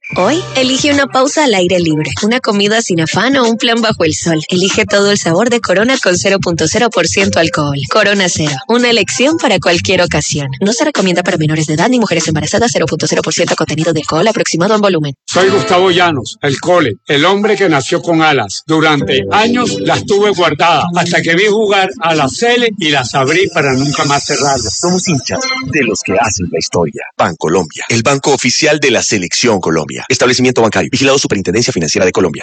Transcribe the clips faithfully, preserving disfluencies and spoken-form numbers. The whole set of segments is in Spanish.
Hoy, elige una pausa al aire libre, una comida sin afán o un plan bajo el sol. Elige todo el sabor de Corona con cero punto cero por ciento alcohol. Corona Cero, una elección para cualquier ocasión. No se recomienda para menores de edad ni mujeres embarazadas. Cero punto cero por ciento contenido de alcohol aproximado en volumen. Soy Gustavo Llanos, el Cole, el hombre que nació con alas. Durante años las tuve guardadas hasta que vi jugar a la Cele y las abrí para nunca más cerrarlas. Somos hinchas de los que hacen la historia. Bancolombia, el banco oficial de la Selección Colombia. Establecimiento bancario. Vigilado Superintendencia Financiera de Colombia.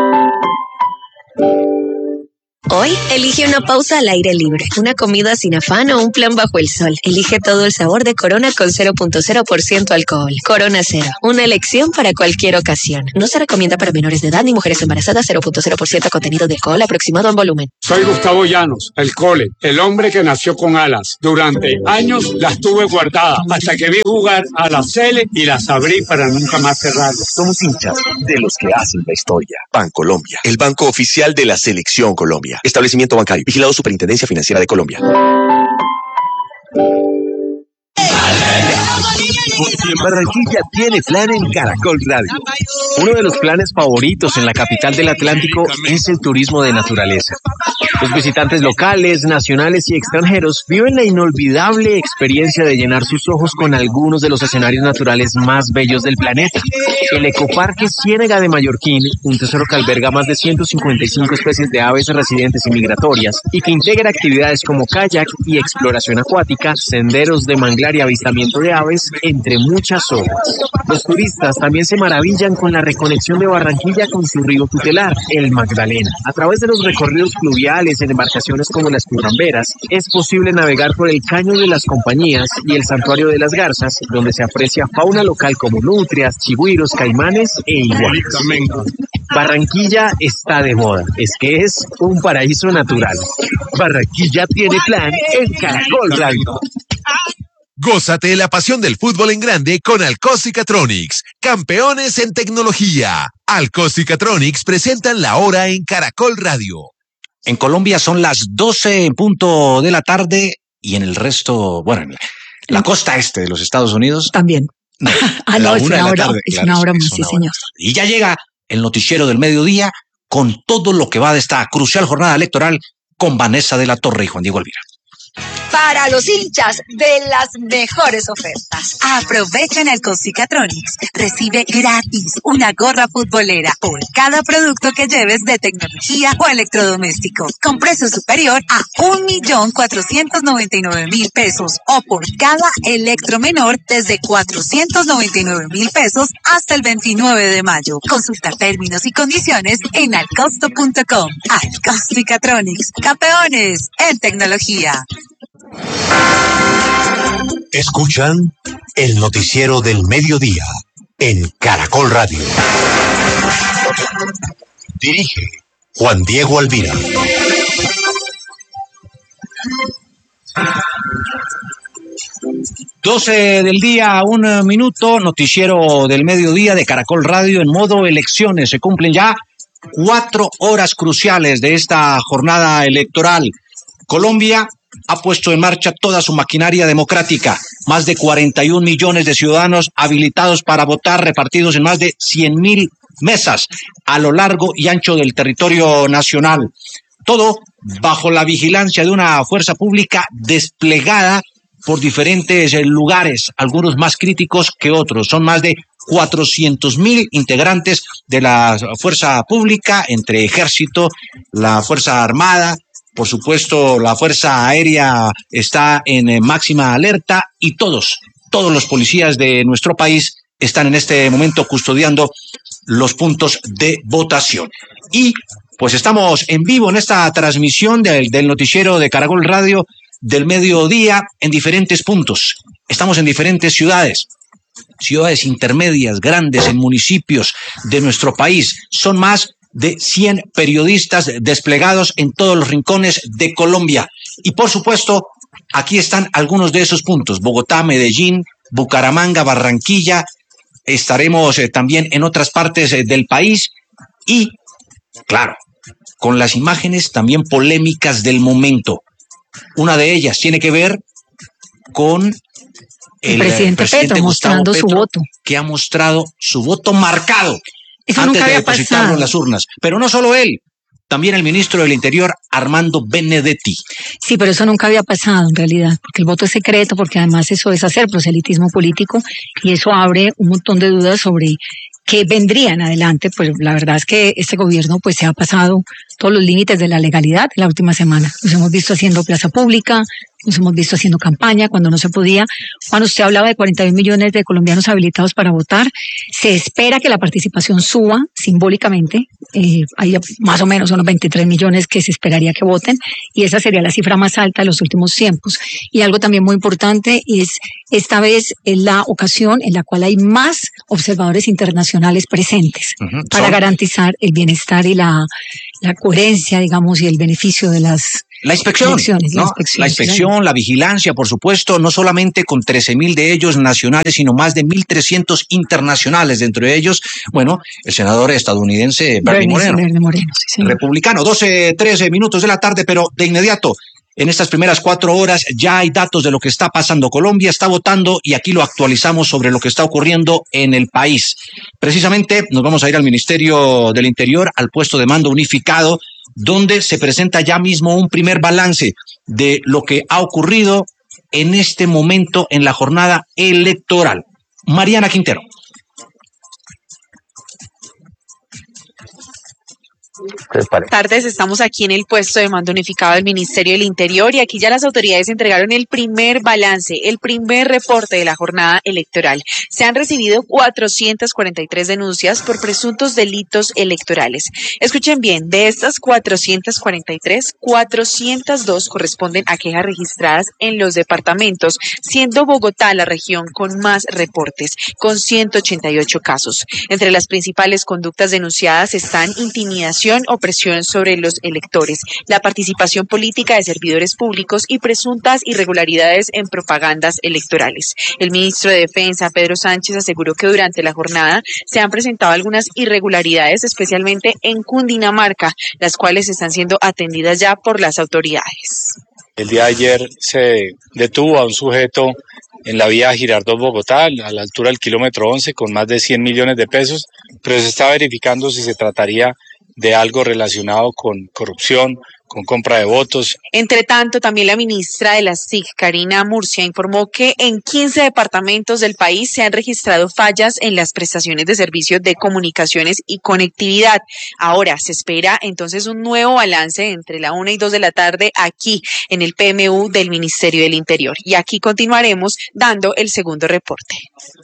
Hoy, elige una pausa al aire libre, una comida sin afán o un plan bajo el sol. Elige todo el sabor de Corona con cero punto cero por ciento alcohol. Corona Cero, una elección para cualquier ocasión. No se recomienda para menores de edad ni mujeres embarazadas. Cero punto cero por ciento contenido de alcohol aproximado en volumen. Soy Gustavo Llanos, el Cole, el hombre que nació con alas. Durante años las tuve guardadas hasta que vi jugar a la Cele y las abrí para nunca más cerrarlas. Somos hinchas de los que hacen la historia. Bancolombia, el banco oficial de la Selección Colombia. Establecimiento bancario. Vigilado Superintendencia Financiera de Colombia. Barranquilla tiene plan en Caracol Radio. Uno de los planes favoritos en la capital del Atlántico es el turismo de naturaleza. Los visitantes locales, nacionales y extranjeros viven la inolvidable experiencia de llenar sus ojos con algunos de los escenarios naturales más bellos del planeta. El Ecoparque Ciénega de Mallorquín, un tesoro que alberga más de ciento cincuenta y cinco especies de aves residentes y migratorias y que integra actividades como kayak y exploración acuática, senderos de manglar y avistamiento de aves, entre muchas otras. Los turistas también se maravillan con la reconexión de Barranquilla con su río tutelar, el Magdalena. A través de los recorridos fluviales en embarcaciones como las Curramberas, es posible navegar por el Caño de las Compañías y el Santuario de las Garzas, donde se aprecia fauna local como nutrias, chigüiros, caimanes e iguanas. Barranquilla está de moda, es que es un paraíso natural. Barranquilla tiene plan en Caracol Radio. Gózate la pasión del fútbol en grande con Alcosicatronics, campeones en tecnología. Alcosicatronics presentan la hora en Caracol Radio. En Colombia son las doce en punto de la tarde y en el resto, bueno, en la costa este de los Estados Unidos. También. No, ah, no, es una hora, tarde, es claro, una hora más, es sí, una señor. hora. Y ya llega el noticiero del mediodía con todo lo que va de esta crucial jornada electoral con Vanessa de la Torre y Juan Diego Alvira. Para los hinchas de las mejores ofertas. Aprovecha en Alcosicatronics. Recibe gratis una gorra futbolera por cada producto que lleves de tecnología o electrodoméstico, con precio superior a un millón cuatrocientos noventa y nueve mil pesos, o por cada electro menor desde cuatrocientos noventa y nueve mil pesos hasta el veintinueve de mayo. Consulta términos y condiciones en alcosto punto com. Alcosicatronics, campeones en tecnología. Escuchan el noticiero del mediodía en Caracol Radio. Dirige Juan Diego Alvira. doce del día, un minuto, noticiero del mediodía de Caracol Radio en modo elecciones. Se cumplen ya cuatro horas cruciales de esta jornada electoral. Colombia ha puesto en marcha toda su maquinaria democrática. Más de cuarenta y un millones de ciudadanos habilitados para votar, repartidos en más de cien mil mesas a lo largo y ancho del territorio nacional. Todo bajo la vigilancia de una fuerza pública desplegada por diferentes lugares, algunos más críticos que otros. Son más de cuatrocientos mil integrantes de la fuerza pública, entre ejército, la fuerza armada. Por supuesto, la Fuerza Aérea está en máxima alerta y todos, todos los policías de nuestro país están en este momento custodiando los puntos de votación. Y pues estamos en vivo en esta transmisión del, del noticiero de Caracol Radio del mediodía en diferentes puntos. Estamos en diferentes ciudades, ciudades intermedias, grandes, en municipios de nuestro país. Son más de cien periodistas desplegados en todos los rincones de Colombia. Y por supuesto, aquí están algunos de esos puntos: Bogotá, Medellín, Bucaramanga, Barranquilla. Estaremos eh, también en otras partes eh, del país y, claro, con las imágenes también polémicas del momento. Una de ellas tiene que ver con el, el presidente, presidente Petro Gustavo mostrando Petro, su voto. que ha mostrado su voto marcado Eso antes nunca de había depositarlo pasado. en las urnas. Pero no solo él, también el ministro del Interior, Armando Benedetti. Sí, pero eso nunca había pasado en realidad, porque el voto es secreto, porque además eso es hacer proselitismo político y eso abre un montón de dudas sobre qué vendría en adelante. Pues la verdad es que este gobierno pues se ha pasado todos los límites de la legalidad en la última semana. Nos hemos visto haciendo plaza pública, nos hemos visto haciendo campaña cuando no se podía. Juan, usted hablaba de cuarenta y un millones de colombianos habilitados para votar. Se espera que la participación suba simbólicamente. Eh, hay más o menos unos veintitrés millones que se esperaría que voten y esa sería la cifra más alta de los últimos tiempos. Y algo también muy importante es esta vez es la ocasión en la cual hay más observadores internacionales presentes Uh-huh. para Son- garantizar el bienestar y la, la coherencia, digamos, y el beneficio de las La inspección, elecciones, ¿no? la inspección, La inspección, la vigilancia, por supuesto, no solamente con trece mil de ellos nacionales, sino más de mil trescientos internacionales. Dentro de ellos, bueno, el senador estadounidense Bernie Bernie- Moreno, Bernie Moreno, sí, señor. republicano. doce, trece minutos de la tarde, pero de inmediato, en estas primeras cuatro horas ya hay datos de lo que está pasando. Colombia está votando y aquí lo actualizamos sobre lo que está ocurriendo en el país. Precisamente nos vamos a ir al Ministerio del Interior, al puesto de mando unificado, donde se presenta ya mismo un primer balance de lo que ha ocurrido en este momento en la jornada electoral. Mariana Quintero. Buenas tardes, estamos aquí en el puesto de mando unificado del Ministerio del Interior y aquí ya las autoridades entregaron el primer balance, el primer reporte de la jornada electoral. Se han recibido cuatrocientas cuarenta y tres denuncias por presuntos delitos electorales. Escuchen bien, de estas cuatrocientas cuarenta y tres, cuatrocientas dos corresponden a quejas registradas en los departamentos, siendo Bogotá la región con más reportes, con ciento ochenta y ocho casos. Entre las principales conductas denunciadas están intimidación, opresión sobre los electores, la participación política de servidores públicos y presuntas irregularidades en propagandas electorales. El ministro de Defensa, Pedro Sánchez, aseguró que durante la jornada se han presentado algunas irregularidades, especialmente en Cundinamarca, las cuales están siendo atendidas ya por las autoridades. El día de ayer se detuvo a un sujeto en la vía Girardot Bogotá, a la altura del kilómetro once, con más de cien millones de pesos, pero se está verificando si se trataría de algo relacionado con corrupción, con compra de votos. Entre tanto, también la ministra de la S I C, Karina Murcia, informó que en quince departamentos del país se han registrado fallas en las prestaciones de servicios de comunicaciones y conectividad. Ahora se espera entonces un nuevo balance entre la una y dos de la tarde aquí en el P M U del Ministerio del Interior. Y aquí continuaremos dando el segundo reporte.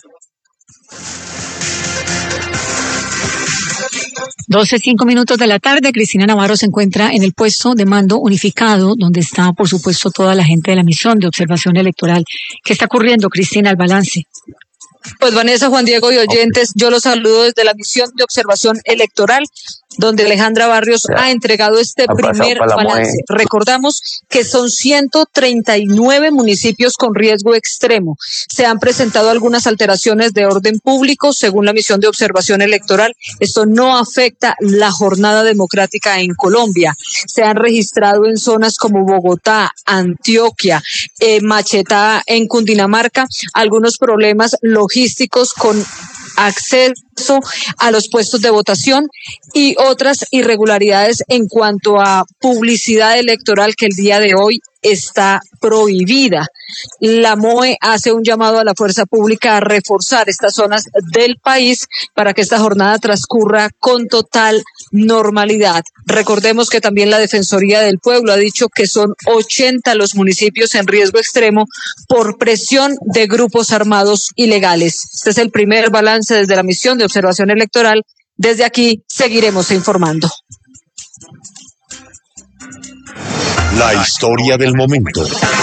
doce, cinco minutos de la tarde, Cristina Navarro se encuentra en el puesto de mando unificado, donde está, por supuesto, toda la gente de la misión de observación electoral. ¿Qué está ocurriendo, Cristina, al balance? Pues Vanessa, Juan Diego y oyentes, yo los saludo desde la misión de observación electoral, donde Alejandra Barrios Ya. ha entregado este Ha pasado primer para la balance. MOE. Recordamos que son ciento treinta y nueve municipios con riesgo extremo. Se han presentado algunas alteraciones de orden público, según la misión de observación electoral. Esto no afecta la jornada democrática en Colombia. Se han registrado en zonas como Bogotá, Antioquia, eh, Machetá en Cundinamarca, algunos problemas logísticos con acceso a los puestos de votación y otras irregularidades en cuanto a publicidad electoral que el día de hoy está prohibida. La M O E hace un llamado a la fuerza pública a reforzar estas zonas del país para que esta jornada transcurra con total normalidad. Recordemos que también la Defensoría del Pueblo ha dicho que son ochenta los municipios en riesgo extremo por presión de grupos armados ilegales. Este es el primer balance desde la misión de observación electoral. Desde aquí seguiremos informando. La historia del momento.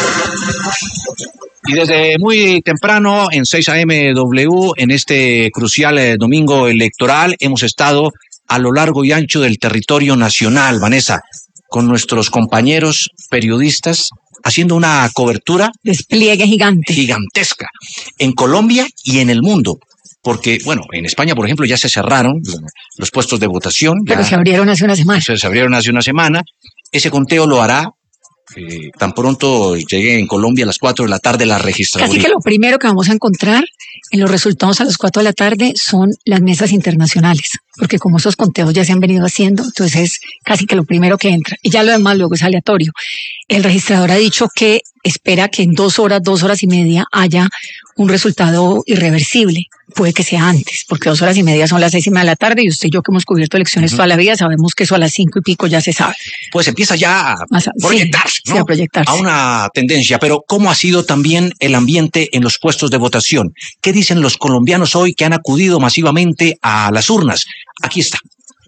Y desde muy temprano en seis A M W, en este crucial eh, domingo electoral, hemos estado a lo largo y ancho del territorio nacional, Vanessa, con nuestros compañeros periodistas haciendo una cobertura despliegue gigante, gigantesca en Colombia y en el mundo. Porque, bueno, en España, por ejemplo, ya se cerraron los puestos de votación. Pero ya se abrieron hace una semana. Se, se abrieron hace una semana. Ese conteo lo hará Eh, tan pronto llegue en Colombia a las cuatro de la tarde la registraduría. Así que lo primero que vamos a encontrar en los resultados a las cuatro de la tarde son las mesas internacionales, porque como esos conteos ya se han venido haciendo, entonces es casi que lo primero que entra. Y ya lo demás luego es aleatorio. El registrador ha dicho que espera que en dos horas, dos horas y media haya un resultado irreversible. Puede que sea antes, porque dos horas y media son las seis y media de la tarde y usted y yo que hemos cubierto elecciones uh-huh. toda la vida sabemos que eso a las cinco y pico ya se sabe. Pues empieza ya a proyectarse, sí, ¿no? Sí, a proyectarse. A una tendencia, pero ¿cómo ha sido también el ambiente en los puestos de votación? ¿Qué dicen los colombianos hoy que han acudido masivamente a las urnas? Aquí está.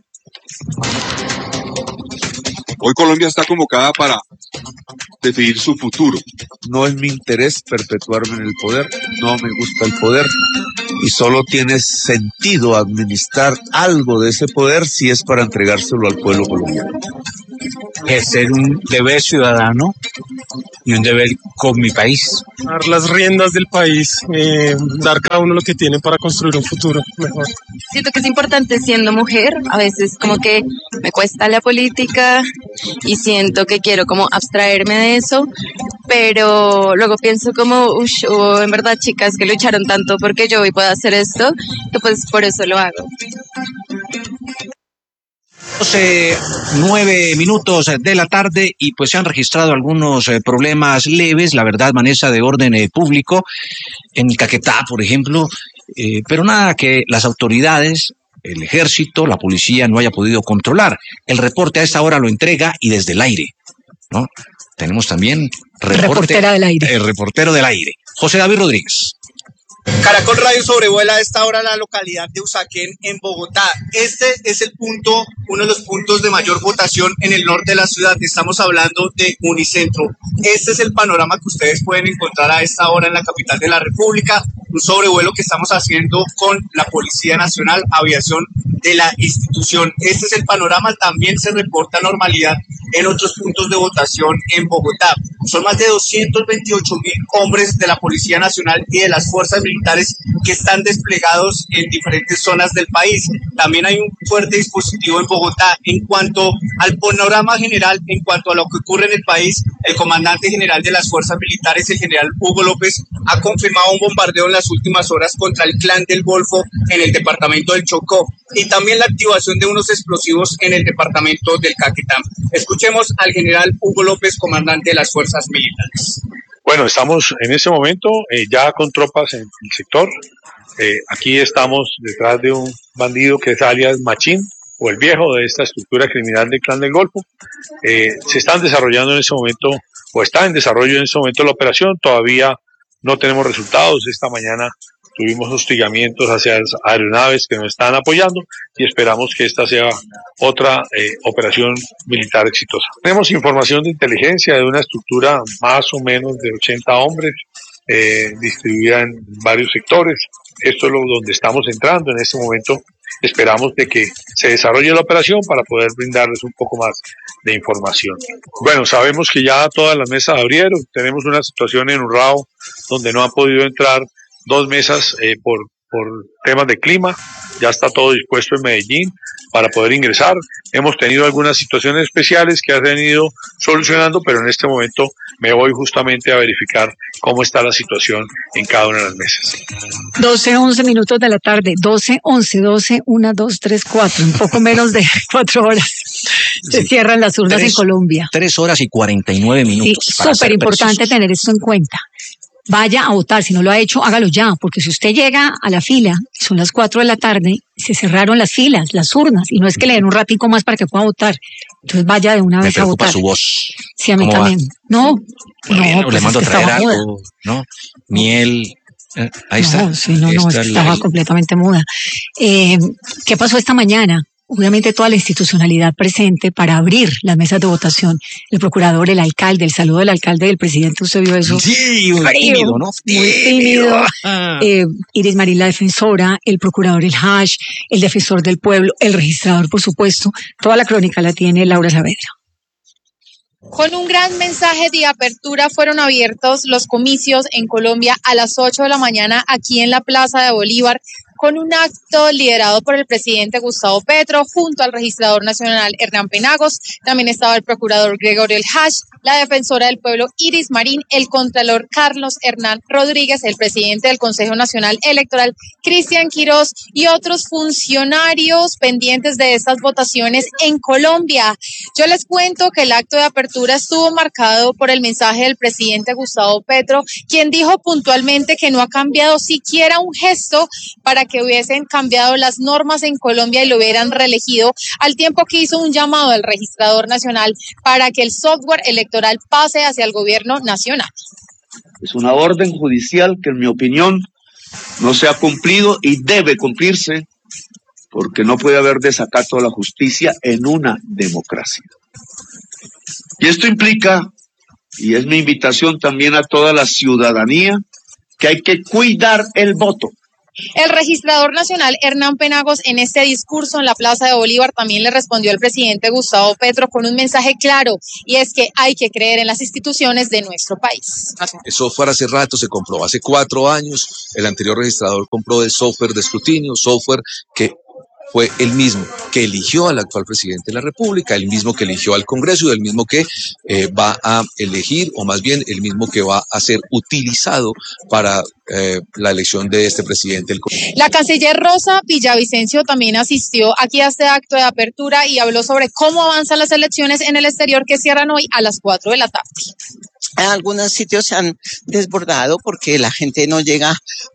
Hoy Colombia está convocada para definir su futuro. No es mi interés perpetuarme en el poder, no me gusta el poder y solo tiene sentido administrar algo de ese poder si es para entregárselo al pueblo colombiano. Ejercer un deber ciudadano y un deber con mi país. Dar las riendas del país, eh, dar cada uno lo que tiene para construir un futuro mejor. Siento que es importante siendo mujer, a veces como que me cuesta la política y siento que quiero como abstraerme de eso, pero luego pienso como, uff, hubo en verdad chicas que lucharon tanto porque yo hoy pueda hacer esto, que pues por eso lo hago. doce, nueve minutos de la tarde y pues se han registrado algunos eh, problemas leves, la verdad, Vanessa, de orden eh, público, en Caquetá, por ejemplo, eh, pero nada que las autoridades, el ejército, la policía no haya podido controlar. El reporte a esta hora lo entrega y desde el aire, ¿no? Tenemos también reporte, reportera del aire. El reportero del aire, José David Rodríguez. Caracol Radio sobrevuela a esta hora la localidad de Usaquén en Bogotá. Este es el punto, uno de los puntos de mayor votación en el norte de la ciudad. Estamos hablando de Unicentro. Este es el panorama que ustedes pueden encontrar a esta hora en la capital de la República. Un sobrevuelo que estamos haciendo con la Policía Nacional, aviación de la institución. Este es el panorama. También se reporta normalidad en otros puntos de votación en Bogotá. Son más de doscientos veintiocho mil hombres de la Policía Nacional y de las fuerzas militares que están desplegados en diferentes zonas del país. También hay un fuerte dispositivo en Bogotá. En cuanto al panorama general, en cuanto a lo que ocurre en el país, el comandante general de las fuerzas militares, el general Hugo López, ha confirmado un bombardeo en las últimas horas contra el Clan del Golfo en el departamento del Chocó y también la activación de unos explosivos en el departamento del Caquetá. Escuchemos al general Hugo López, comandante de las fuerzas militares. Bueno, estamos en este momento eh, ya con tropas en el sector. Eh, aquí estamos detrás de un bandido que es alias Machín, o el viejo de esta estructura criminal del Clan del Golfo. Eh, se están desarrollando en este momento, o está en desarrollo en este momento la operación. Todavía no tenemos resultados. Esta mañana tuvimos hostigamientos hacia las aeronaves que nos están apoyando y esperamos que esta sea otra eh, operación militar exitosa. Tenemos información de inteligencia de una estructura más o menos de ochenta hombres eh, distribuida en varios sectores. Esto es lo donde estamos entrando en este momento. Esperamos de que se desarrolle la operación para poder brindarles un poco más de información. Bueno, sabemos que ya todas las mesas abrieron. Tenemos una situación en Urrao donde no han podido entrar dos mesas eh, por, por temas de clima. Ya está todo dispuesto en Medellín para poder ingresar. Hemos tenido algunas situaciones especiales que han venido solucionando, pero en este momento me voy justamente a verificar cómo está la situación en cada una de las mesas. doce, once minutos de la tarde, doce, once, doce, uno, dos, tres, cuatro, un poco menos de cuatro horas. Se sí. cierran las urnas tres, en Colombia. Tres horas y cuarenta y nueve minutos. Sí, súper importante tener esto en cuenta. Vaya a votar, si no lo ha hecho, hágalo ya, porque si usted llega a la fila, son las cuatro de la tarde, se cerraron las filas, las urnas, y no es que le den un ratico más para que pueda votar. Entonces vaya de una Me vez a votar. Me preocupa su voz. Sí, a mí también. Va? No, bueno, no, pues le mando a traer algo, ¿no? Miel. Eh, ahí no, está. Sí, no, no, es que estaba la... completamente muda. Eh, ¿Qué pasó esta mañana? Obviamente toda la institucionalidad presente para abrir las mesas de votación. El procurador, el alcalde, el saludo del alcalde y del presidente, ¿usted vio eso? Sí, muy tímido, ¿no? Muy tímido. Eh, Iris Marín, la defensora, el procurador, el Hash, el defensor del pueblo, el registrador, por supuesto. Toda la crónica la tiene Laura Saavedra. Con un gran mensaje de apertura fueron abiertos los comicios en Colombia a las ocho de la mañana aquí en la Plaza de Bolívar, con un acto liderado por el presidente Gustavo Petro junto al registrador nacional Hernán Penagos. También estaba el procurador Gregorio El Hash, la defensora del pueblo Iris Marín, el contralor Carlos Hernán Rodríguez, el presidente del Consejo Nacional Electoral Cristian Quirós y otros funcionarios pendientes de estas votaciones en Colombia. Yo les cuento que el acto de apertura estuvo marcado por el mensaje del presidente Gustavo Petro, quien dijo puntualmente que no ha cambiado siquiera un gesto para que hubiesen cambiado las normas en Colombia y lo hubieran reelegido, al tiempo que hizo un llamado al registrador nacional para que el software electoral pase hacia el gobierno nacional. Es una orden judicial que, en mi opinión, no se ha cumplido y debe cumplirse, porque no puede haber desacato a la justicia en una democracia. Y esto implica, y es mi invitación también a toda la ciudadanía, que hay que cuidar el voto. El registrador nacional Hernán Penagos en este discurso en la Plaza de Bolívar también le respondió al presidente Gustavo Petro con un mensaje claro, y es que hay que creer en las instituciones de nuestro país. El software hace rato se compró, hace cuatro años el anterior registrador compró el software de escrutinio, software que fue el mismo que eligió al actual presidente de la República, el mismo que eligió al Congreso y el mismo que eh, va a elegir, o más bien el mismo que va a ser utilizado para eh, la elección de este presidente. La canciller Rosa Villavicencio también asistió aquí a este acto de apertura y habló sobre cómo avanzan las elecciones en el exterior que cierran hoy a las cuatro de la tarde. Algunos sitios se han desbordado porque la gente no llega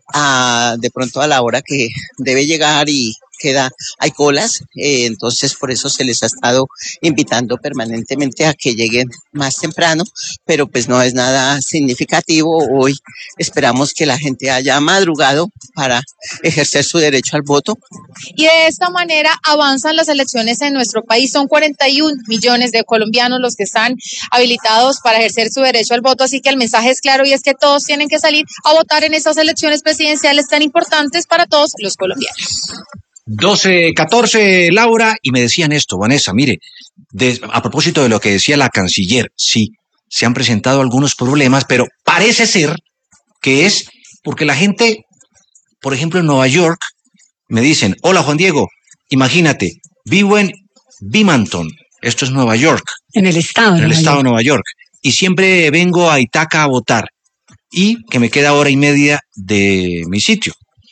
a, de pronto a la hora que debe llegar y queda, hay colas, eh, entonces por eso se les ha estado invitando permanentemente a que lleguen más temprano, pero pues no es nada significativo. Hoy esperamos que la gente haya madrugado para ejercer su derecho al voto. Y de esta manera avanzan las elecciones en nuestro país. Son cuarenta y un millones de colombianos los que están habilitados para ejercer su derecho al voto, así que el mensaje es claro y es que todos tienen que salir a votar en estas elecciones presidenciales tan importantes para todos los colombianos. doce catorce, Laura, y me decían esto, Vanessa, mire, de, a propósito de lo que decía la canciller, sí, se han presentado algunos problemas, pero parece ser que es porque la gente, por ejemplo, en Nueva York, me dicen, hola Juan Diego, imagínate, vivo en Binghamton, esto es Nueva York. En el estado. En el estado de Nueva York, y siempre vengo a Itaca a votar, y que me queda hora y media de mi sitio,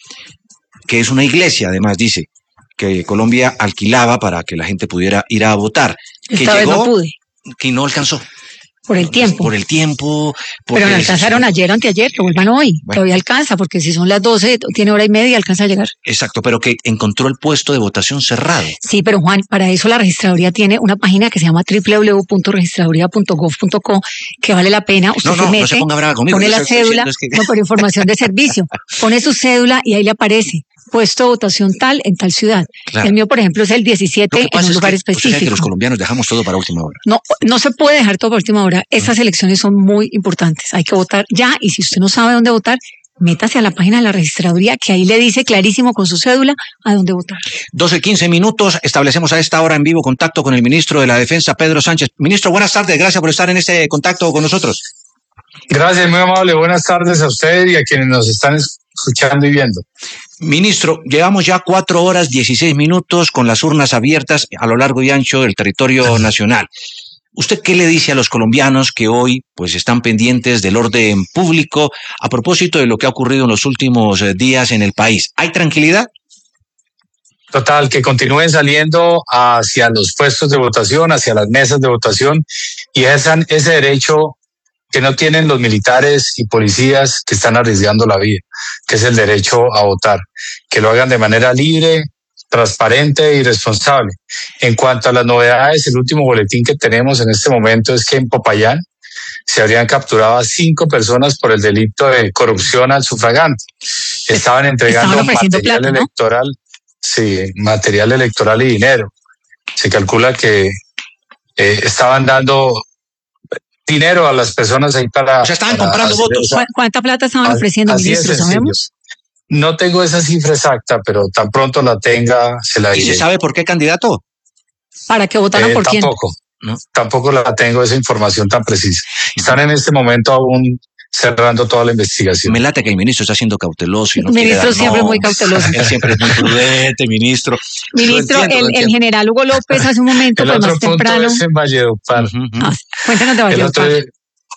que es una iglesia, además dice, que Colombia alquilaba para que la gente pudiera ir a votar. Que Esta vez llegó, no pude. Que no alcanzó. Por el tiempo. Por el tiempo. Pero no alcanzaron ayer o anteayer, que vuelvan hoy. Bueno. Todavía alcanza, porque si son las doce, tiene hora y media, alcanza a llegar. Exacto, pero que encontró el puesto de votación cerrado. Sí, pero Juan, para eso la registraduría tiene una página que se llama doble u doble u doble u punto registraduría punto gov punto co, que vale la pena. Usted no, no, se mete, no se ponga brava conmigo. pone la cédula, es que... no, por información de servicio. Pone su cédula y ahí le aparece puesto de votación tal en tal ciudad. Claro. El mío, por ejemplo, es el diecisiete en un lugar es que, específico. O sea, que los colombianos dejamos todo para última hora. No, no se puede dejar todo para última hora. Estas uh-huh. elecciones son muy importantes. Hay que votar ya, y si usted no sabe dónde votar, métase a la página de la registraduría, que ahí le dice clarísimo con su cédula a dónde votar. doce quince minutos, establecemos a esta hora en vivo contacto con el ministro de la Defensa, Pedro Sánchez. Ministro, buenas tardes, gracias por estar en este contacto con nosotros. Gracias, muy amable, buenas tardes a usted y a quienes nos están escuchando y viendo. Ministro, llevamos ya cuatro horas dieciséis minutos con las urnas abiertas a lo largo y ancho del territorio nacional. ¿Usted qué le dice a los colombianos que hoy pues están pendientes del orden público a propósito de lo que ha ocurrido en los últimos días en el país? ¿Hay tranquilidad? Total, que continúen saliendo hacia los puestos de votación, hacia las mesas de votación y ejerzan ese derecho que no tienen los militares y policías que están arriesgando la vida, que es el derecho a votar, que lo hagan de manera libre, transparente y responsable. En cuanto a las novedades, el último boletín que tenemos en este momento es que en Popayán se habrían capturado a cinco personas por el delito de corrupción al sufragante. Estaban entregando material plata, ¿no? electoral, sí, material electoral y dinero. Se calcula que eh, estaban dando dinero a las personas ahí para... O sea, estaban comprando hacer, votos. O sea, ¿Cuánta plata estaban ofreciendo, ministro? ¿Sabemos? No tengo esa cifra exacta, pero tan pronto la tenga, se la diré. ¿Y se sabe por qué candidato? ¿Para que votaran eh, por quién? Tampoco, ¿no? Tampoco la tengo esa información tan precisa. Están en este momento aún cerrando toda la investigación. Me late que el ministro está siendo cauteloso. Y no el ministro dar, siempre no, muy cauteloso. Él siempre es muy prudente, ministro. Ministro, Lo entiendo, lo el, el entiendo. general Hugo López hace un momento, El pues otro más punto temprano. es en Valledupar. Ah, cuéntanos de El otro, Valledupar.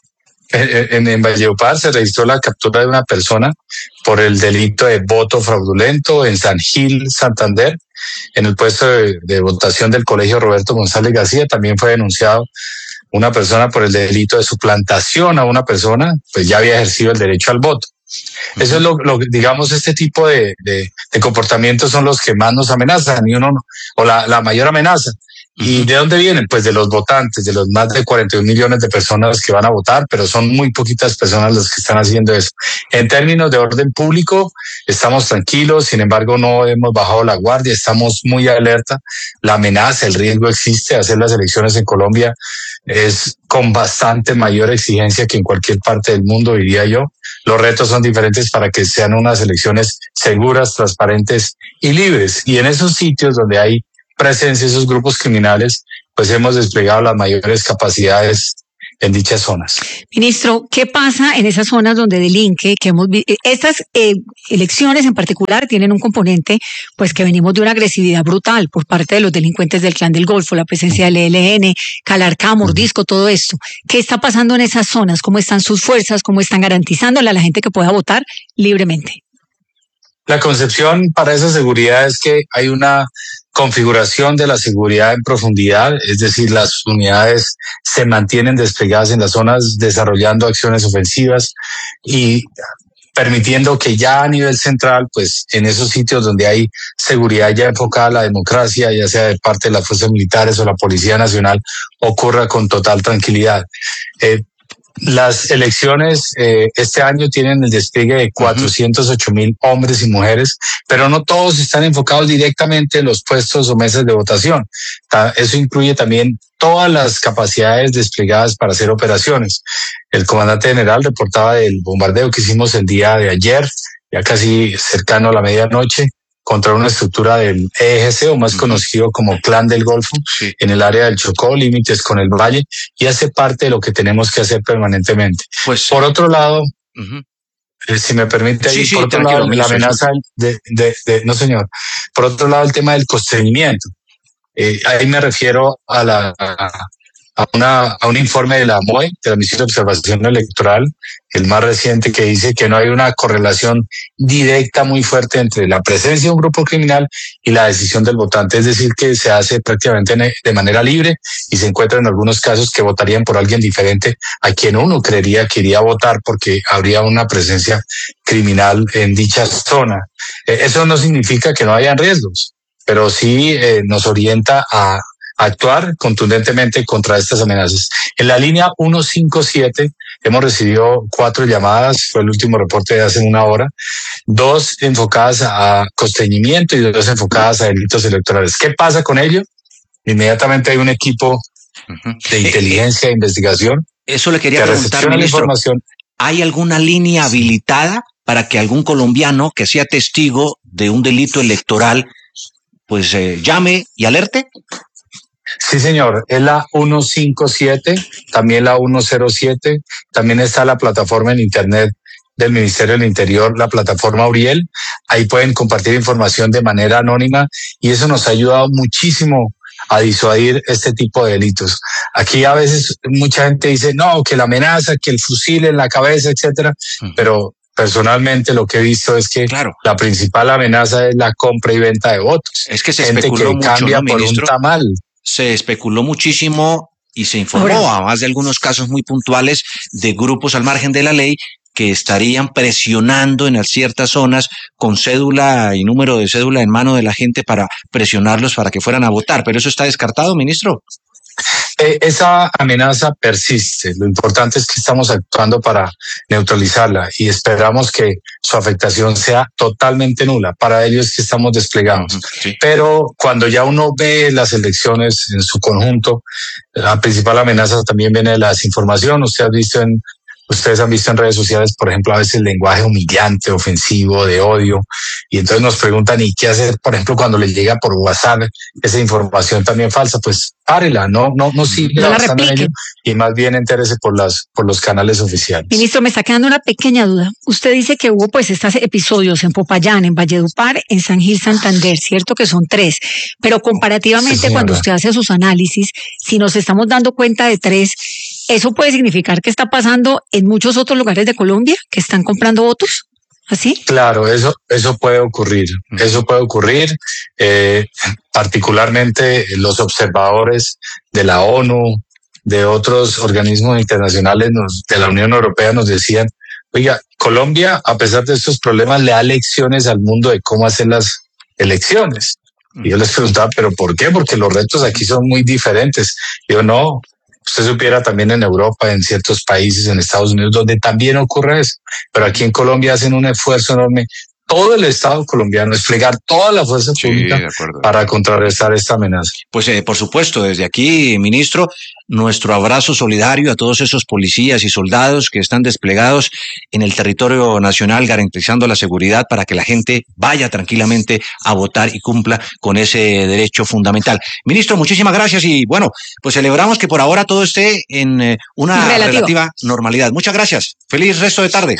en, en Valledupar se registró la captura de una persona por el delito de voto fraudulento en San Gil, Santander, en el puesto de, de votación del Colegio Roberto González García. También fue denunciado una persona por el delito de suplantación a una persona, pues ya había ejercido el derecho al voto. Eso es lo, lo digamos, este tipo de, de, de comportamientos son los que más nos amenazan, y uno, o la, la mayor amenaza. ¿Y de dónde vienen? Pues de los votantes, de los más de cuarenta y un millones de personas que van a votar, pero son muy poquitas personas las que están haciendo eso. En términos de orden público, estamos tranquilos, sin embargo no hemos bajado la guardia, estamos muy alerta. La amenaza, el riesgo existe. Hacer las elecciones en Colombia es con bastante mayor exigencia que en cualquier parte del mundo, diría yo. Los retos son diferentes para que sean unas elecciones seguras, transparentes y libres. Y en esos sitios donde hay presencia de esos grupos criminales, pues hemos desplegado las mayores capacidades en dichas zonas. Ministro, ¿qué pasa en esas zonas donde delinque? Que hemos vi- estas eh, elecciones en particular tienen un componente, pues que venimos de una agresividad brutal por parte de los delincuentes del Clan del Golfo, la presencia del E L N, Calarcá, Mordisco, todo esto. ¿Qué está pasando en esas zonas? ¿Cómo están sus fuerzas? ¿Cómo están garantizándole a la gente que pueda votar libremente? La concepción para esa seguridad es que hay una configuración de la seguridad en profundidad, es decir, las unidades se mantienen desplegadas en las zonas desarrollando acciones ofensivas y permitiendo que ya a nivel central, pues en esos sitios donde hay seguridad ya enfocada a la democracia, ya sea de parte de las fuerzas militares o la Policía Nacional, ocurra con total tranquilidad. Eh, Las elecciones eh, este año tienen el despliegue de cuatrocientos ocho mil hombres y mujeres, pero no todos están enfocados directamente en los puestos o mesas de votación. Ta- Eso incluye también todas las capacidades desplegadas para hacer operaciones. El comandante general reportaba del bombardeo que hicimos el día de ayer, ya casi cercano a la medianoche, contra una estructura del E G C, o más conocido como Clan del Golfo, en el área del Chocó, límites con el Valle, y hace parte de lo que tenemos que hacer permanentemente. Pues, por otro lado, eh, si me permite, Sí, ahí, sí, por otro tranquilo, lado, la ministro, amenaza de, de, de, no señor, por otro lado, el tema del constreñimiento. Eh, ahí me refiero a la a, a una a un informe de la M O E, de la Misión de Observación Electoral, el más reciente, que dice que no hay una correlación directa muy fuerte entre la presencia de un grupo criminal y la decisión del votante, es decir, que se hace prácticamente de manera libre y se encuentra en algunos casos que votarían por alguien diferente a quien uno creería que iría a votar porque habría una presencia criminal en dicha zona. Eh, eso no significa que no hayan riesgos, pero sí eh, nos orienta a actuar contundentemente contra estas amenazas. En la línea ciento cincuenta y siete hemos recibido cuatro llamadas, fue el último reporte de hace una hora, dos enfocadas a constreñimiento y dos enfocadas a delitos electorales. ¿Qué pasa con ello? Inmediatamente hay un equipo de inteligencia e investigación. Eso le quería que preguntar, recepciona la ministro. información. ¿Hay alguna línea habilitada para que algún colombiano que sea testigo de un delito electoral pues eh, llame y alerte? Sí, señor, es la ciento cincuenta y siete, también la ciento siete, también está la plataforma en internet del Ministerio del Interior, la plataforma Uriel. Ahí pueden compartir información de manera anónima y eso nos ha ayudado muchísimo a disuadir este tipo de delitos. Aquí a veces mucha gente dice, no, que la amenaza, que el fusil en la cabeza, etcétera, pero personalmente lo que he visto es que la principal amenaza es la compra y venta de votos. Es que se gente especuló que mucho, cambia ¿no, por un ministro? tamal. Se especuló muchísimo y se informó, Ahora- además de algunos casos muy puntuales, de grupos al margen de la ley que estarían presionando en ciertas zonas con cédula y número de cédula en mano de la gente para presionarlos para que fueran a votar. ¿Pero eso está descartado, ministro? Eh, esa amenaza persiste. Lo importante es que estamos actuando para neutralizarla y esperamos que su afectación sea totalmente nula. Para ello es que estamos desplegados. Pero cuando ya uno ve las elecciones en su conjunto, la principal amenaza también viene de la desinformación. Usted ha visto en ustedes han visto en redes sociales, por ejemplo, a veces lenguaje humillante, ofensivo, de odio, y entonces nos preguntan, ¿y qué hacer, por ejemplo, cuando les llega por WhatsApp esa información también falsa? Pues párela, no, no, no siga no la avanzando en replique. ello, y más bien entérese por las, por los canales oficiales. Ministro, me está quedando una pequeña duda. Usted dice que hubo pues estos episodios en Popayán, en Valledupar, en San Gil, Santander, cierto que son tres, pero comparativamente Sí, cuando señora. usted hace sus análisis, si nos estamos dando cuenta de tres, ¿eso puede significar que está pasando en muchos otros lugares de Colombia que están comprando votos? ¿Así? Claro, eso, eso puede ocurrir, eso puede ocurrir, eh, particularmente los observadores de la ONU, de otros organismos internacionales, nos, de la Unión Europea nos decían, oiga, Colombia, a pesar de estos problemas, le da lecciones al mundo de cómo hacer las elecciones. Y yo les preguntaba, ¿pero por qué? Porque los retos aquí son muy diferentes. Yo no, usted supiera también en Europa, en ciertos países, en Estados Unidos, donde también ocurre eso. Pero aquí en Colombia hacen un esfuerzo enorme. Todo el Estado colombiano, desplegar toda la fuerza pública para contrarrestar esta amenaza. Pues eh, por supuesto, desde aquí, ministro, nuestro abrazo solidario a todos esos policías y soldados que están desplegados en el territorio nacional garantizando la seguridad para que la gente vaya tranquilamente a votar y cumpla con ese derecho fundamental. Ministro, muchísimas gracias y bueno, pues celebramos que por ahora todo esté en eh, una Relativo. relativa normalidad. Muchas gracias. Feliz resto de tarde.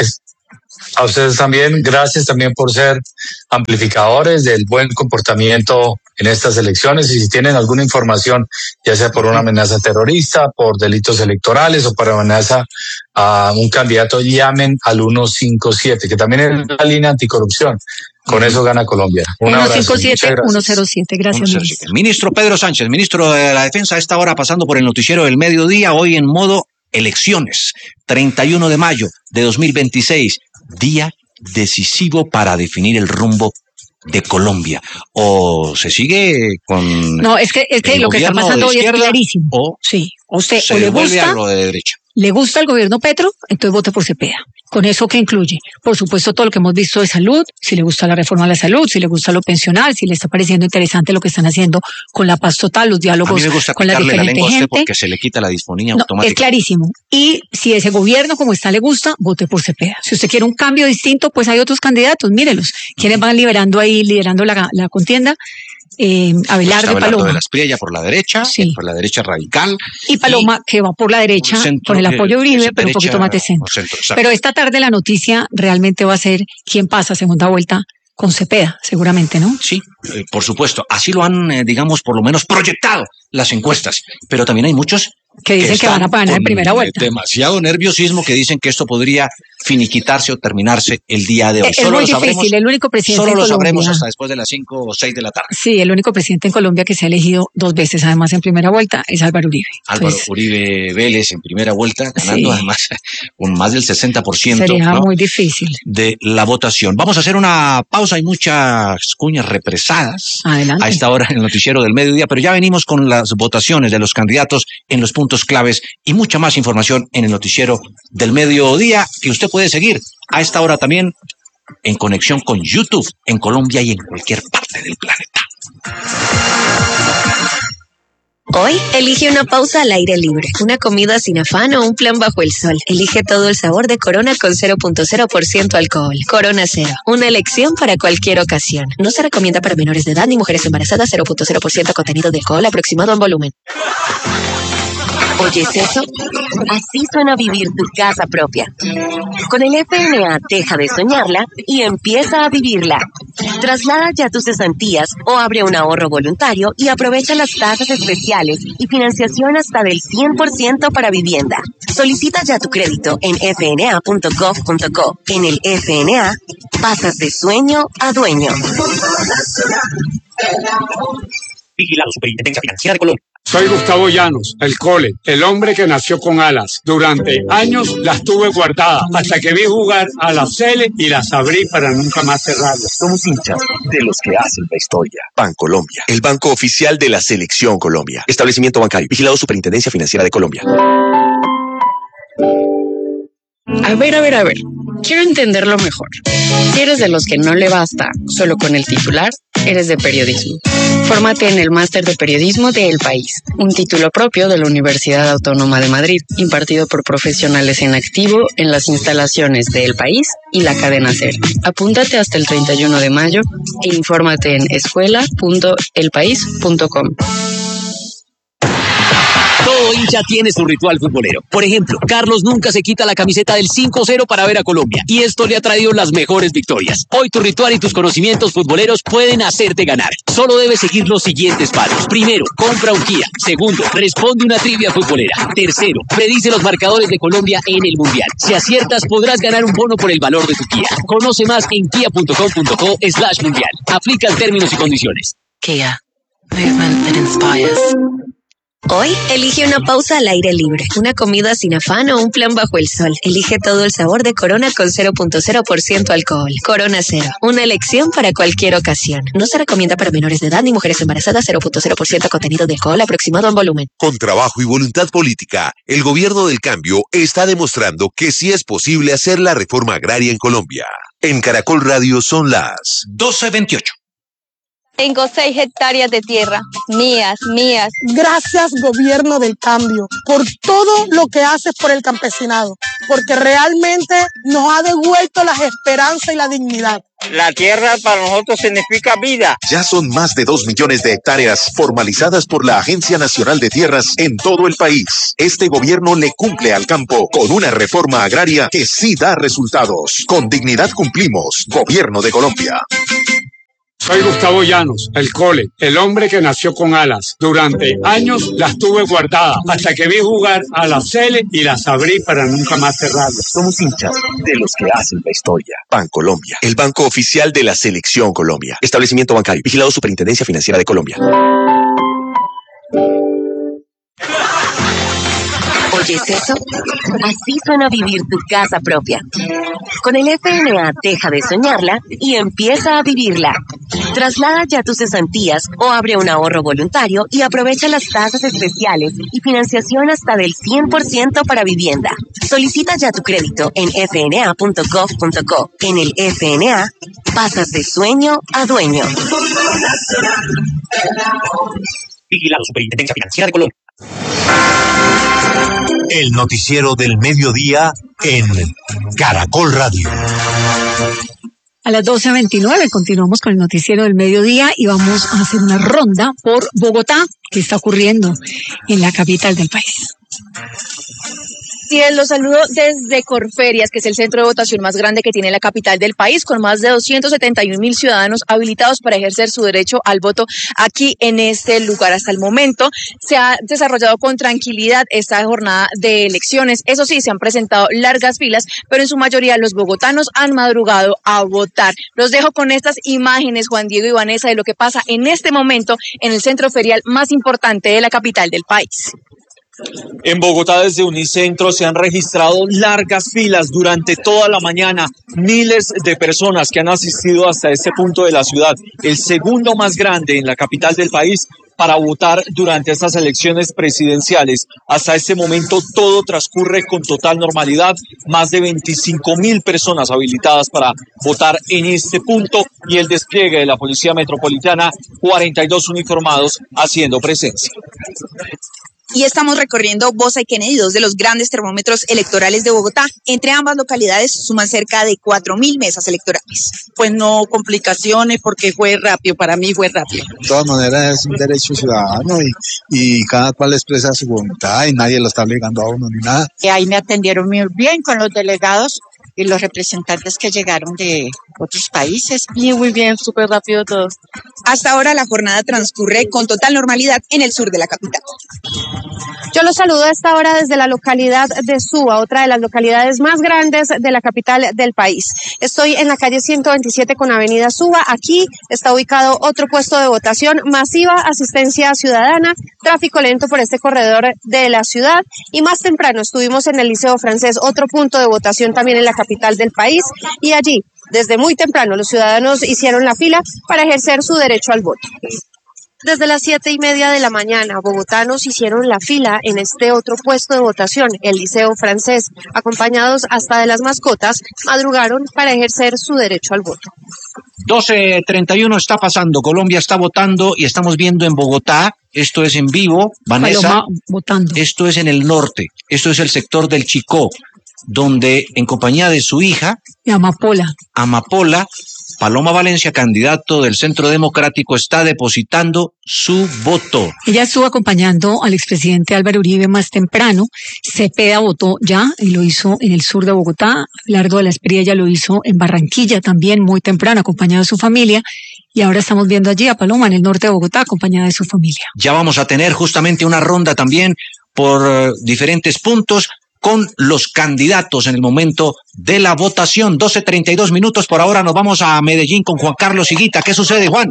A ustedes también, gracias también por ser amplificadores del buen comportamiento en estas elecciones, y si tienen alguna información, ya sea por una amenaza terrorista, por delitos electorales o por amenaza a un candidato, llamen al ciento cincuenta y siete, que también es la línea anticorrupción. Con eso gana Colombia. Un uno abrazo. cinco siete, Muchas gracias. uno cero siete. Gracias, ministro. Ministro Pedro Sánchez, ministro de la Defensa, a esta hora pasando por el noticiero del mediodía, hoy en modo elecciones, treinta y uno de mayo de dos mil veintiséis, día decisivo para definir el rumbo de Colombia. O se sigue con No, es que, es que el lo que está gobierno pasando de hoy es izquierda, clarísimo. o Sí, a usted se o le devuelve gusta, a lo de derecha. le gusta el gobierno Petro, entonces vote por Cepeda. ¿Con eso qué incluye? Por supuesto, todo lo que hemos visto de salud, si le gusta la reforma a la salud, si le gusta lo pensional, si le está pareciendo interesante lo que están haciendo con la paz total, los A diálogos mí me gusta con la quitarle la diferente lengua a usted gente. porque se le quita la disfonía No, es automática. clarísimo. Y si ese gobierno como está le gusta, vote por Cepeda. Si usted quiere un cambio distinto, pues hay otros candidatos, mírelos. ¿Quiénes van liberando ahí, liderando la, la contienda? Eh, Abelardo y Abelardo Paloma. de la Espriella por la derecha, por la derecha radical. Y Paloma, que va por la derecha, centro, con el apoyo de eh, Uribe, esa pero un derecha poquito más de o centro. centro, exacto. Pero esta tarde la noticia realmente va a ser quién pasa a segunda vuelta con Cepeda, seguramente, ¿no? Sí, eh, por supuesto. Así lo han, eh, digamos, por lo menos proyectado las encuestas. Pero también hay muchos Que dicen que van a están ganar en con, primera eh, vuelta. demasiado nerviosismo, que dicen que esto podría finiquitarse o terminarse el día de hoy. Es muy difícil, el único presidente Solo en lo sabremos Colombia. hasta después de las cinco o seis de la tarde. Sí, el único presidente en Colombia que se ha elegido dos veces, además en primera vuelta, es Álvaro Uribe. Álvaro Entonces, Uribe Vélez en primera vuelta, ganando Sí. además con más del sesenta por ciento, sería ¿no?, muy difícil. de la votación. Vamos a hacer una pausa, hay muchas cuñas represadas Adelante. a esta hora en el noticiero del mediodía, pero ya venimos con las votaciones de los candidatos en los puntos claves y mucha más información en el noticiero del mediodía que usted puede seguir a esta hora también en conexión con YouTube en Colombia y en cualquier parte del planeta. Hoy, elige una pausa al aire libre, una comida sin afán o un plan bajo el sol. Elige todo el sabor de Corona con cero punto cero por ciento alcohol. Corona Cero, una elección para cualquier ocasión. No se recomienda para menores de edad ni mujeres embarazadas. Cero punto cero por ciento contenido de alcohol aproximado en volumen. ¿Oyes eso? Así suena vivir tu casa propia. Con el F N A deja de soñarla y empieza a vivirla. Traslada ya tus cesantías o abre un ahorro voluntario y aprovecha las tasas especiales y financiación hasta del cien por ciento para vivienda. Solicita ya tu crédito en f n a punto gov punto co. En el F N A, pasas de sueño a dueño. Vigilado Superintendencia Financiera de Colombia. Soy Gustavo Llanos, el Cole, el hombre que nació con alas. Durante años las tuve guardadas hasta que vi jugar a la Cele y las abrí para nunca más cerrarlas. Somos hinchas de los que hacen la historia. Bancolombia, el banco oficial de la Selección Colombia. Establecimiento bancario. Vigilado Superintendencia Financiera de Colombia. A ver, a ver, a ver. Quiero entenderlo mejor. Si eres de los que no le basta solo con el titular, eres de periodismo. Fórmate en el Máster de Periodismo de El País, un título propio de la Universidad Autónoma de Madrid, impartido por profesionales en activo en las instalaciones de El País y la cadena SER. Apúntate hasta el treinta y uno de mayo e infórmate en escuela punto el país punto com. Todo hincha tiene su ritual futbolero. Por ejemplo, Carlos nunca se quita la camiseta del cinco cero para ver a Colombia, y esto le ha traído las mejores victorias. Hoy tu ritual y tus conocimientos futboleros pueden hacerte ganar. Solo debes seguir los siguientes pasos. Primero, compra un Kia. Segundo, responde una trivia futbolera. Tercero, predice los marcadores de Colombia en el Mundial. Si aciertas, podrás ganar un bono por el valor de tu Kia. Conoce más en kia punto com punto co slash mundial. Aplican términos y condiciones. Kia. Movement that inspires. Hoy, elige una pausa al aire libre, una comida sin afán o un plan bajo el sol. Elige todo el sabor de Corona con cero punto cero por ciento alcohol. Corona Cero, una elección para cualquier ocasión. No se recomienda para menores de edad ni mujeres embarazadas. Cero punto cero por ciento contenido de alcohol aproximado en volumen. Con trabajo y voluntad política, el gobierno del cambio está demostrando que sí es posible hacer la reforma agraria en Colombia. En Caracol Radio son las doce veintiocho. Tengo seis hectáreas de tierra, mías, mías. Gracias, gobierno del cambio, por todo lo que haces por el campesinado, porque realmente nos ha devuelto las esperanzas y la dignidad. La tierra para nosotros significa vida. Ya son más de dos millones de hectáreas formalizadas por la Agencia Nacional de Tierras en todo el país. Este gobierno le cumple al campo con una reforma agraria que sí da resultados. Con dignidad cumplimos. Gobierno de Colombia. Soy Gustavo Llanos, el Cole, el hombre que nació con alas. Durante años las tuve guardadas hasta que vi jugar a la Cele y las abrí para nunca más cerrarlas. Somos hinchas de los que hacen la historia. Bancolombia, el banco oficial de la Selección Colombia. Establecimiento bancario, vigilado Superintendencia Financiera de Colombia. ¿Oyes eso? Así suena vivir tu casa propia. Con el F N A deja de soñarla y empieza a vivirla. Traslada ya tus cesantías o abre un ahorro voluntario y aprovecha las tasas especiales y financiación hasta del cien por ciento para vivienda. Solicita ya tu crédito en f n a punto gov punto co. En el F N A, pasas de sueño a dueño. Vigilado Superintendencia Financiera de Colombia. El noticiero del mediodía en Caracol Radio. A las doce veintinueve continuamos con el noticiero del mediodía y vamos a hacer una ronda por Bogotá, que está ocurriendo en la capital del país. Sí, los saludo desde Corferias, que es el centro de votación más grande que tiene la capital del país, con más de doscientos setenta y un mil ciudadanos habilitados para ejercer su derecho al voto aquí en este lugar. Hasta el momento se ha desarrollado con tranquilidad esta jornada de elecciones. Eso sí, se han presentado largas filas, pero en su mayoría los bogotanos han madrugado a votar. Los dejo con estas imágenes, Juan Diego y Vanessa, de lo que pasa en este momento en el centro ferial más importante de la capital del país. En Bogotá, desde Unicentro, se han registrado largas filas durante toda la mañana. Miles de personas que han asistido hasta este punto de la ciudad, el segundo más grande en la capital del país, para votar durante estas elecciones presidenciales. Hasta este momento todo transcurre con total normalidad. Más de veinticinco mil personas habilitadas para votar en este punto y el despliegue de la Policía Metropolitana, cuarenta y dos uniformados haciendo presencia. Y estamos recorriendo Bosa y Kennedy, dos de los grandes termómetros electorales de Bogotá. Entre ambas localidades suman cerca de cuatro mil mesas electorales. Pues no complicaciones, porque fue rápido, para mí fue rápido. De todas maneras es un derecho ciudadano y, y cada cual expresa su voluntad y nadie lo está obligando a uno ni nada. Y ahí me atendieron muy bien con los delegados y los representantes que llegaron de otros países. Y muy bien, súper rápido todo. Hasta ahora la jornada transcurre con total normalidad en el sur de la capital. Yo los saludo a esta hora desde la localidad de Suba, otra de las localidades más grandes de la capital del país. Estoy en la calle ciento veintisiete con avenida Suba. Aquí está ubicado otro puesto de votación, masiva asistencia ciudadana, tráfico lento por este corredor de la ciudad. Y más temprano estuvimos en el Liceo Francés, otro punto de votación también en la capital del país. Y allí, desde muy temprano, los ciudadanos hicieron la fila para ejercer su derecho al voto. Desde las siete y media de la mañana, bogotanos hicieron la fila en este otro puesto de votación, el Liceo Francés. Acompañados hasta de las mascotas, madrugaron para ejercer su derecho al voto. doce treinta y uno está pasando, Colombia está votando y estamos viendo en Bogotá, esto es en vivo, Vanessa, Paloma votando. Esto es en el norte, esto es el sector del Chicó, donde en compañía de su hija, Y Amapola. Amapola, Paloma Valencia, candidato del Centro Democrático, está depositando su voto. Ella estuvo acompañando al expresidente Álvaro Uribe más temprano. Cepeda votó ya y lo hizo en el sur de Bogotá. Largo de la Espriella lo hizo en Barranquilla también muy temprano, acompañado de su familia. Y ahora estamos viendo allí a Paloma en el norte de Bogotá, acompañada de su familia. Ya vamos a tener justamente una ronda también por uh, diferentes puntos con los candidatos en el momento de la votación. doce treinta y dos minutos, por ahora nos vamos a Medellín con Juan Carlos Higuita. ¿Qué sucede, Juan?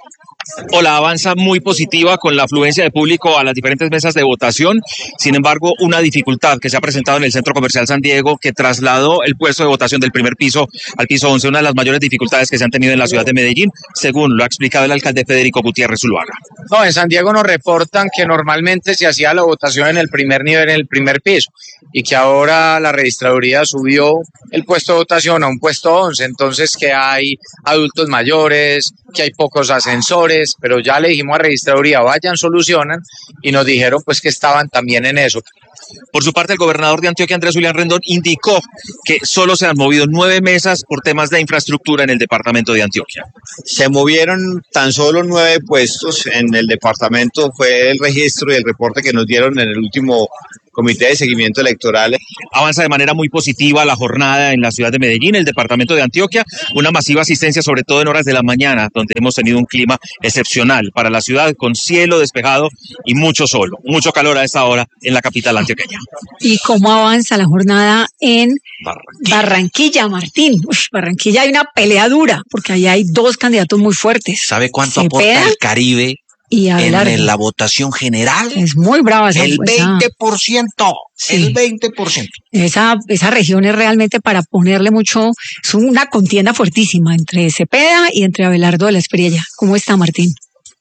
Hola, avanza muy positiva con la afluencia de público a las diferentes mesas de votación. Sin embargo, una dificultad que se ha presentado en el Centro Comercial San Diego, que trasladó el puesto de votación del primer piso al piso once, una de las mayores dificultades que se han tenido en la ciudad de Medellín, según lo ha explicado el alcalde Federico Gutiérrez Zuluaga. No, en San Diego nos reportan que normalmente se hacía la votación en el primer nivel, en el primer piso, y que ahora la registraduría subió el puesto de votación a un puesto once, entonces que hay adultos mayores, que hay pocos ascensores, pero ya le dijimos a registraduría, vayan, solucionan, y nos dijeron pues que estaban también en eso. Por su parte, el gobernador de Antioquia, Andrés Julián Rendón, indicó que solo se han movido nueve mesas por temas de infraestructura en el departamento de Antioquia. Se movieron tan solo nueve puestos en el departamento, fue el registro y el reporte que nos dieron en el último Comité de Seguimiento Electoral. Avanza de manera muy positiva la jornada en la ciudad de Medellín, el departamento de Antioquia, una masiva asistencia sobre todo en horas de la mañana, donde hemos tenido un clima excepcional para la ciudad, con cielo despejado y mucho sol, mucho calor a esta hora en la capital antioqueña. ¿Y cómo avanza la jornada en Barranquilla, Barranquilla Martín? Uf, Barranquilla hay una pelea dura, porque ahí hay dos candidatos muy fuertes. ¿Sabe cuánto Cepeda aporta el Caribe y Abelardo en la votación general? Es muy brava esa. El veinte por ciento, Sí. el veinte por ciento. Esa, esa región es realmente para ponerle mucho, es una contienda fuertísima entre Cepeda y entre Abelardo de la Espriella. ¿Cómo está, Martín?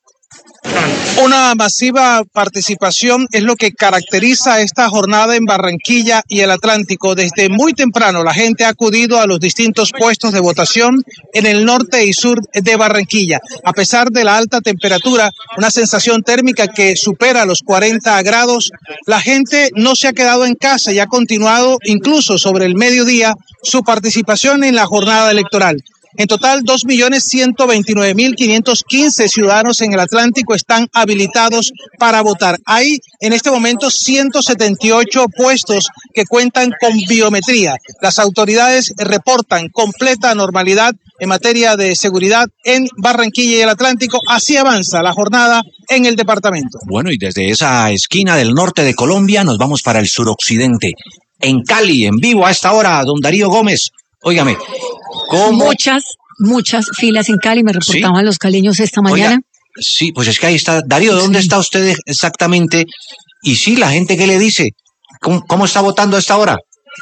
Una masiva participación es lo que caracteriza esta jornada en Barranquilla y el Atlántico. Desde muy temprano la gente ha acudido a los distintos puestos de votación en el norte y sur de Barranquilla. A pesar de la alta temperatura, una sensación térmica que supera los cuarenta grados, la gente no se ha quedado en casa y ha continuado incluso sobre el mediodía su participación en la jornada electoral. En total, dos millones ciento veintinueve mil quinientos quince ciudadanos en el Atlántico están habilitados para votar. Hay en este momento ciento setenta y ocho puestos que cuentan con biometría. Las autoridades reportan completa normalidad en materia de seguridad en Barranquilla y el Atlántico. Así avanza la jornada en el departamento. Bueno, y desde esa esquina del norte de Colombia nos vamos para el suroccidente. En Cali, en vivo a esta hora, don Darío Gómez. Óigame, ¿cómo? Muchas, muchas filas en Cali, me reportaban ¿Sí? los caleños esta mañana. Oiga, sí, pues es que ahí está. Darío, ¿dónde sí. está usted exactamente? Y sí, la gente, ¿qué le dice? ¿Cómo, cómo está votando a esta hora?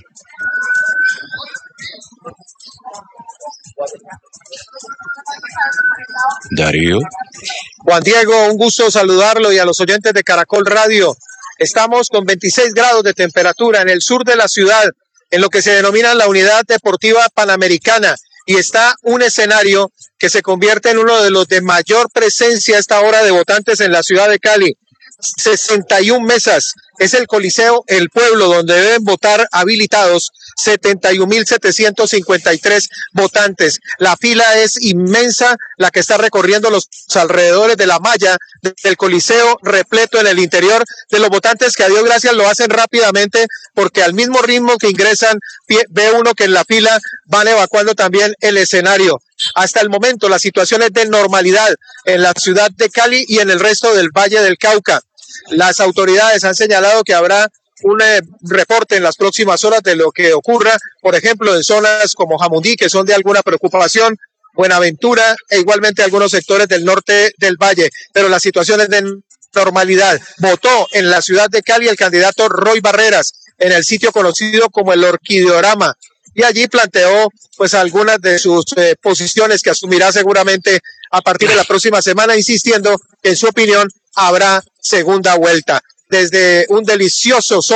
Darío. Juan Diego, un gusto saludarlo y a los oyentes de Caracol Radio. Estamos con veintiséis grados de temperatura en el sur de la ciudad, en lo que se denomina la Unidad Deportiva Panamericana, y está un escenario que se convierte en uno de los de mayor presencia a esta hora de votantes en la ciudad de Cali. sesenta y una mesas, es el Coliseo El Pueblo, donde deben votar habilitados setenta y un mil setecientos cincuenta y tres votantes. La fila es inmensa, la que está recorriendo los alrededores de la malla del Coliseo, repleto en el interior de los votantes que a Dios gracias lo hacen rápidamente, porque al mismo ritmo que ingresan, ve uno que en la fila van evacuando también el escenario. Hasta el momento la situación es de normalidad en la ciudad de Cali y en el resto del Valle del Cauca. Las autoridades han señalado que habrá un eh, reporte en las próximas horas de lo que ocurra, por ejemplo, en zonas como Jamundí, que son de alguna preocupación, Buenaventura e igualmente algunos sectores del norte del Valle, pero la situación es de normalidad. Votó en la ciudad de Cali el candidato Roy Barreras en el sitio conocido como el Orquideorama, y allí planteó pues algunas de sus eh, posiciones que asumirá seguramente a partir de la próxima semana, insistiendo que en su opinión habrá segunda vuelta. Desde un delicioso sol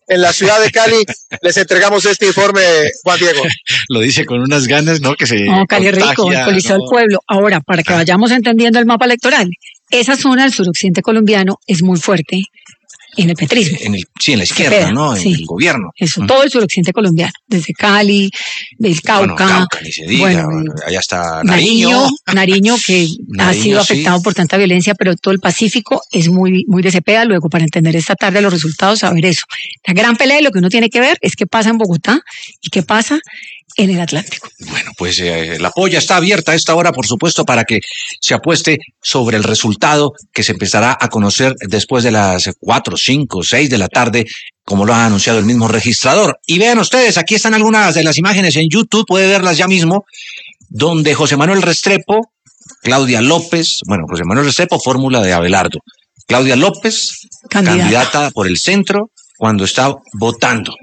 en la ciudad de Cali. Les entregamos este informe, Juan Diego. Lo dice con unas ganas, ¿no? Que se No, Cali es rico, el Coliseo del Pueblo. Ahora, para que vayamos entendiendo el mapa electoral, esa zona del suroccidente colombiano es muy fuerte en el petrismo. En el, sí, en la izquierda, Cepeda, ¿no? En sí. el gobierno. Eso, Mm. todo el suroccidente colombiano, desde Cali, del Cauca. Bueno, Cauca, ni se diga, bueno, bueno, allá está Nariño, Nariño. Nariño que ha Nariño, sido sí. afectado por tanta violencia, pero todo el Pacífico es muy, muy de Cepeda. Luego, para entender esta tarde los resultados, saber eso. La gran pelea, y lo que uno tiene que ver es qué pasa en Bogotá y qué pasa en el Atlántico. Bueno, pues eh, la polla está abierta a esta hora, por supuesto, para que se apueste sobre el resultado que se empezará a conocer después de las cuatro, cinco, seis de la tarde, como lo ha anunciado el mismo registrador. Y vean ustedes, aquí están algunas de las imágenes en YouTube, puede verlas ya mismo, donde José Manuel Restrepo, Claudia López, bueno, José Manuel Restrepo, fórmula de Abelardo, Claudia López, Candidata. candidata por el centro, cuando está votando.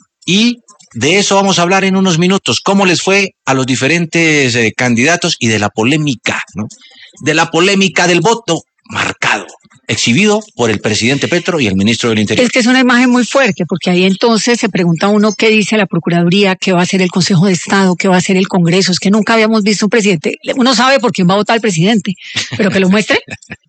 Y de eso vamos a hablar en unos minutos, cómo les fue a los diferentes eh, candidatos y de la polémica, ¿no? De la polémica del voto marcado, exhibido por el presidente Petro y el ministro del Interior. Es que es una imagen muy fuerte, porque ahí entonces se pregunta uno qué dice la Procuraduría, qué va a hacer el Consejo de Estado, qué va a hacer el Congreso. Es que nunca habíamos visto un presidente. Uno sabe por quién va a votar el presidente, pero que lo muestre.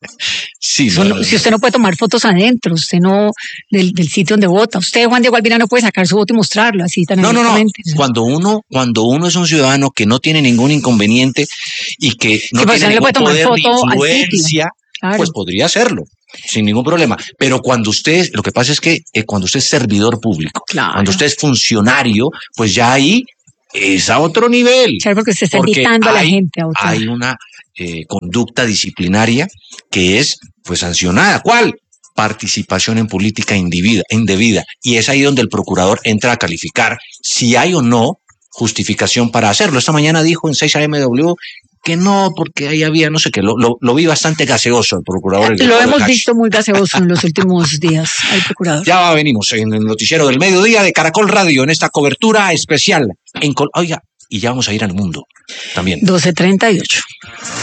Sí, Eso no, no- si usted no puede tomar fotos adentro, usted no, del, del sitio donde vota. Usted, Juan Diego Alvira, no puede sacar su voto y mostrarlo así tan No, no, no. abiertamente. Cuando uno, cuando uno es un ciudadano que no tiene ningún inconveniente y que no Sí, pues, tiene él le puede ningún tomar poder foto ni al sitio. influencia, Claro. pues podría hacerlo sin ningún problema. Pero cuando usted, lo que pasa es que eh, cuando usted es servidor público, Claro. cuando usted es funcionario, pues ya ahí es a otro nivel. Claro, porque se está Porque invitando a la hay- gente a votar. Hay una eh, conducta disciplinaria que es pues sancionada. ¿Cuál? Participación en política indebida, indebida. Y es ahí donde el procurador entra a calificar si hay o no justificación para hacerlo. Esta mañana dijo en seis A M W que no, porque ahí había, no sé qué, lo, lo, lo vi bastante gaseoso el procurador. el Lo doctor hemos Gash. visto muy gaseoso en los últimos días al procurador. Ya venimos en el noticiero del mediodía de Caracol Radio en esta cobertura especial. En Col- Oiga, y ya vamos a ir al mundo también. doce treinta y ocho.